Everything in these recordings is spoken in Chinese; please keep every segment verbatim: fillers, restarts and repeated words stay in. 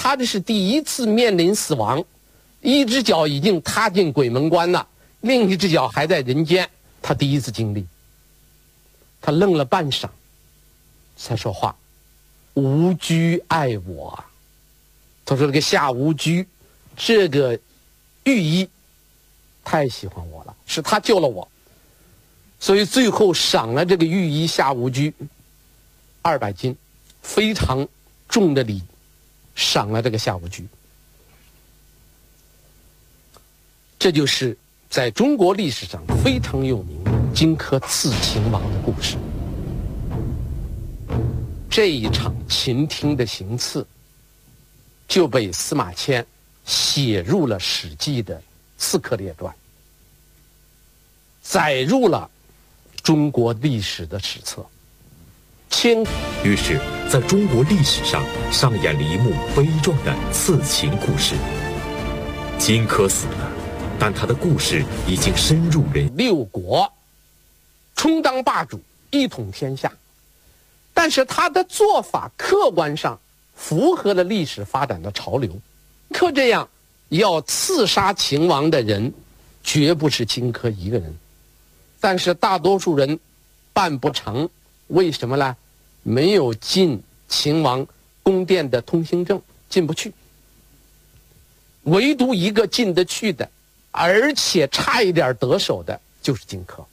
他这是第一次面临死亡，一只脚已经踏进鬼门关了，另一只脚还在人间，他第一次经历。他愣了半晌，才说话：“吾居爱我。”他说：“这个夏无居，这个御医太喜欢我了，是他救了我，所以最后赏了这个御医夏无居二百斤，非常重的礼，赏了这个夏无居。”这就是在中国历史上非常有名的荆轲刺秦王的故事。这一场秦听的行刺，就被司马迁写入了《史记》的《刺客列传》，载入了中国历史的史册。千于是，在中国历史上上演了一幕悲壮的刺秦故事。荆轲死了，但他的故事已经深入人六国，充当霸主，一统天下。但是他的做法客观上符合了历史发展的潮流。可这样要刺杀秦王的人，绝不是荆轲一个人。但是大多数人办不成，为什么呢？没有进秦王宫殿的通行证，进不去。唯独一个进得去的，而且差一点得手的，就是荆轲。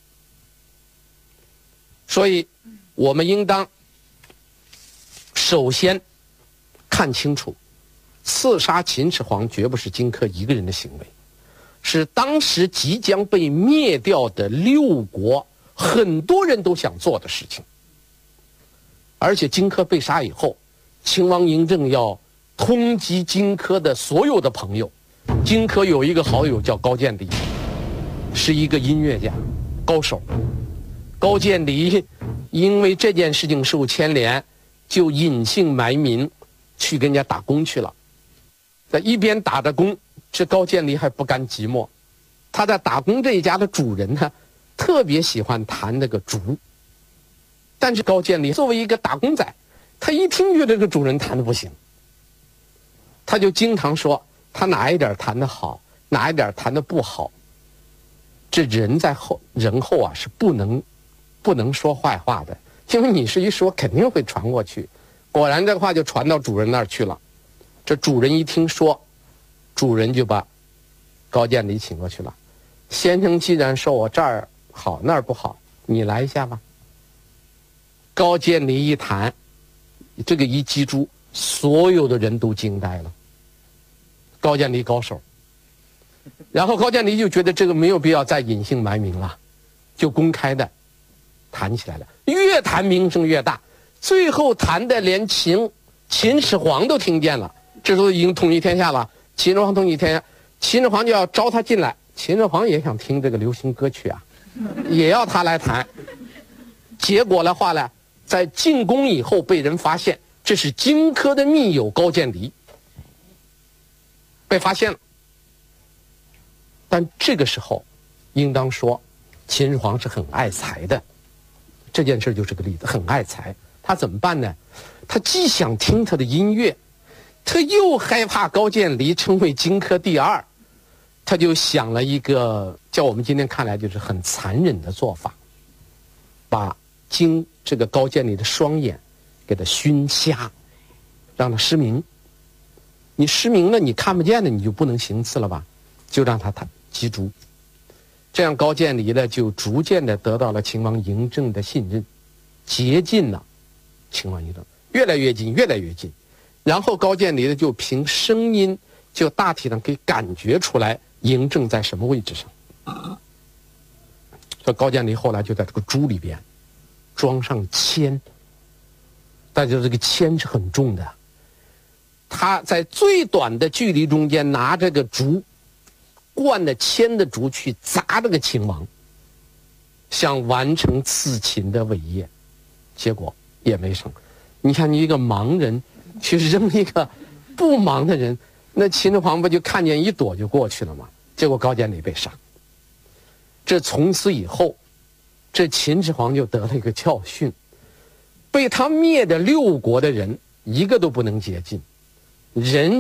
所以我们应当首先看清楚，刺杀秦始皇绝不是荆轲一个人的行为，是当时即将被灭掉的六国很多人都想做的事情。而且荆轲被杀以后，秦王嬴政要通缉荆轲的所有的朋友。荆轲有一个好友叫高渐离，是一个音乐家高手。高渐离因为这件事情受牵连，就隐姓埋名去跟人家打工去了。在一边打着工，这高渐离还不甘寂寞，他在打工这一家的主人呢，特别喜欢弹那个竹。但是高渐离作为一个打工仔，他一听觉得这个主人弹的不行，他就经常说他哪一点弹得好，哪一点弹得不好。这人在后人后啊是不能不能说坏话的，因为你是一说肯定会传过去。果然这话就传到主人那儿去了。这主人一听说，主人就把高渐离请过去了。先生既然说我这儿好那儿不好，你来一下吧。高渐离一弹，这个一击出，所有的人都惊呆了。高渐离高手，然后高渐离就觉得这个没有必要再隐姓埋名了，就公开的弹起来了，越弹名声越大，最后弹的连秦秦始皇都听见了。这时候已经统一天下了，秦始皇统一天下，秦始皇就要招他进来。秦始皇也想听这个流行歌曲啊，也要他来弹。结果的话呢，在进宫以后被人发现，这是荆轲的密友高渐离，被发现了。但这个时候应当说秦始皇是很爱财的，这件事就是个例子，很爱财。他怎么办呢？他既想听他的音乐，他又害怕高渐离成为荆轲第二，他就想了一个叫我们今天看来就是很残忍的做法，把荆这个高渐离的双眼给他熏瞎，让他失明。你失明了，你看不见的，你就不能行刺了吧？就让他弹击竹。这样高渐离呢，就逐渐的得到了秦王嬴政的信任，接近了秦王嬴政，越来越近，越来越近。然后高渐离呢，就凭声音，就大体上可以感觉出来嬴政在什么位置上。所以高渐离后来就在这个竹里边装上铅，大家知道这个铅是很重的。他在最短的距离中间拿这个竹，灌了铅的竹去砸这个秦王，想完成刺秦的伟业，结果也没成。你看，你一个盲人去扔一个不盲的人，那秦始皇不就看见一躲就过去了吗？结果高渐离被杀。这从此以后，这秦始皇就得了一个教训，被他灭的六国的人一个都不能接近，人